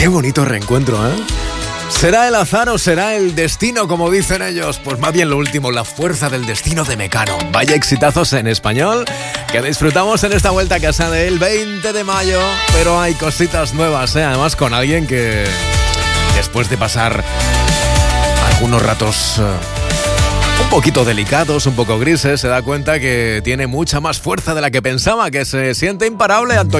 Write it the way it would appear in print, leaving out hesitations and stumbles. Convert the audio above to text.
Qué bonito reencuentro, ¿eh? ¿Será el azar o será el destino, como dicen ellos? Pues más bien lo último, la fuerza del destino de Mecano. Vaya exitazos en español que disfrutamos en esta vuelta a casa del 20 de mayo. Pero hay cositas nuevas, ¿eh? Además con alguien que después de pasar algunos ratos un poquito delicados, un poco grises, se da cuenta que tiene mucha más fuerza de la que pensaba, que se siente imparable.